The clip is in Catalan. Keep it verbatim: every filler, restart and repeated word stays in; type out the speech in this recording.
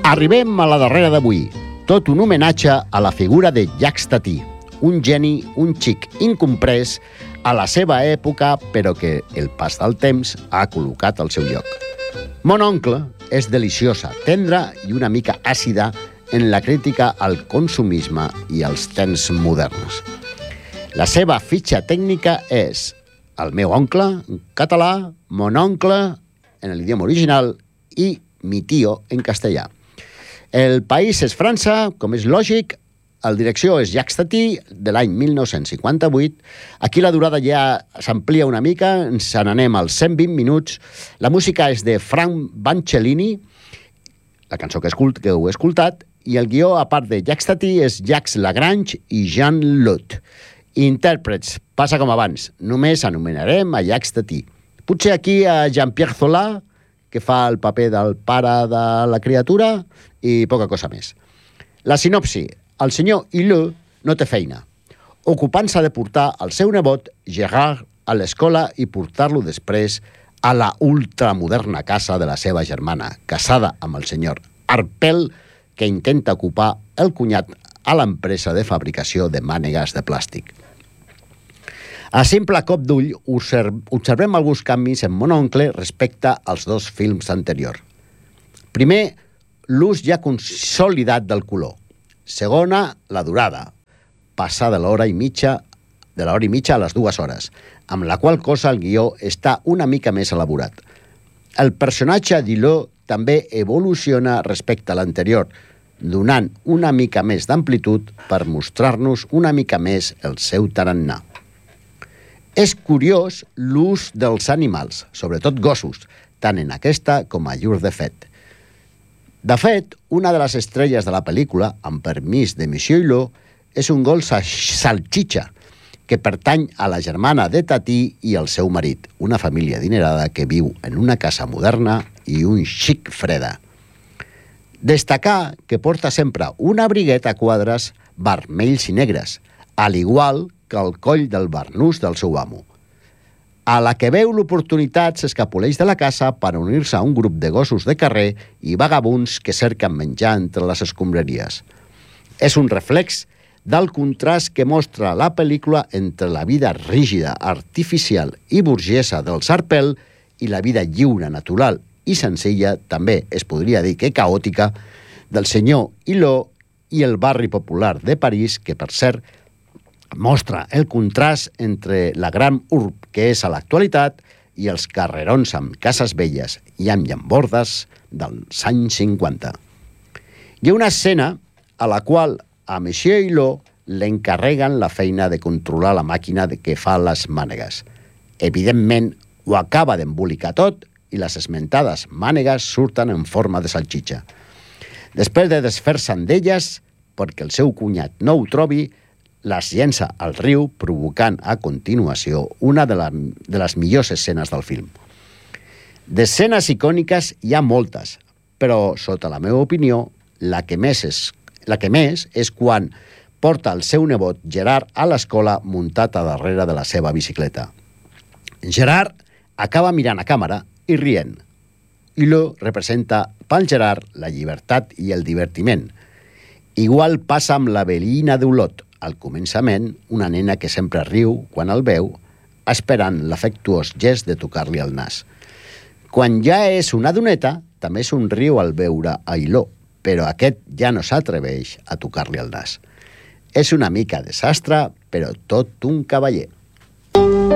Arribem a la darrera d'avui, tot un homenatge a la figura de Jacques Tati, un geni, un xic incomprès a la seva època, però que el pas del temps ha col·locat al seu lloc. Mon oncle és deliciosa, tendra i una mica àcida en la crítica al consumisme i als temps moderns. La seva fitxa tècnica és el meu oncle, en català, mon oncle, en l'idioma original, i mi tío, en castellà. El país és França, com és lògic, la direcció és Jacques Tati, de l'any mil nou-cents cinquanta-vuit. Aquí la durada ja s'amplia una mica, ens n'anem als cent vint minuts. La música és de Frank Bancellini, la cançó que, escult, que heu escoltat, i el guió, a part de Jacques Tati, és Jacques Lagrange i Jean Lot. Intèrprets, passa com abans, només anomenarem a Jacques Tati. Potser aquí a Jean-Pierre Zola, que fa el paper del pare de la criatura, i poca cosa més. La sinopsi: el senyor Hulot no té feina, ocupant-se de portar el seu nebot, Gérard, a l'escola i portar-lo després a la ultramoderna casa de la seva germana, casada amb el senyor Arpel, que intenta ocupar el cunyat a l'empresa de fabricació de mànegues de plàstic. A simple cop d'ull observem alguns canvis en Mon oncle respecte als dos films anteriors. Primer, l'ús ja consolidat del color. Segona, la durada, passar de l'hora i mitja de l'hora i mitja a les dues hores, amb la qual cosa el guió està una mica més elaborat. El personatge d'Hulot també evoluciona respecte a l'anterior, donant una mica més d'amplitud per mostrar-nos una mica més el seu tarannà. És curiós l'ús dels animals, sobretot gossos, tant en aquesta com a llur de fet. De fet, una de les estrelles de la pel·lícula, amb permís de Monsieur Hulot, és un gos salxitxa, que pertany a la germana de Tati i el seu marit, una família adinerada que viu en una casa moderna i un xic freda. Destacar que porta sempre un abriguet a quadres vermells i negres, al igual que el coll del barnús del seu amo. A la que veu l'oportunitat s'escapoleix de la casa per unir-se a un grup de gossos de carrer i vagabunds que cerquen menjar entre les escombraries. És un reflex del contrast que mostra la pel·lícula entre la vida rígida, artificial i burgesa dels Arpel i la vida lliure, natural i senzilla, també es podria dir que caòtica, del senyor Hulot i el barri popular de París, que, per cert, mostra el contrast entre la gran urb que és a l'actualitat i els carrerons amb cases velles i amb llambordes dels anys cinquanta. Hi ha una escena a la qual a Monsieur Hulot l'encarreguen la feina de controlar la màquina que fa les mànegues. Evidentment, ho acaba d'embolicar tot i les esmentades mànegues surten en forma de salxitxa. Després de desfer-se'n d'elles, perquè el seu cunyat no ho trobi, les llença al riu, provocant a continuació una de, la, de les millors escenes del film. D'escenes icòniques hi ha moltes, però, sota la meva opinió, la que més és, la que més és quan porta el seu nebot Gerard a l'escola muntat a darrere de la seva bicicleta. Gerard acaba mirant a càmera i rient. Hulot representa pel Gerard la llibertat i el divertiment. Igual passa amb la veïna d'Hulot. Al començament, una nena que sempre riu quan el veu, esperant l'afectuós gest de tocar-li el nas. Quan ja és una doneta, també somriu al veure a Hulot, però aquest ja no s'atreveix a tocar-li el nas. És una mica desastre, però tot un cavaller.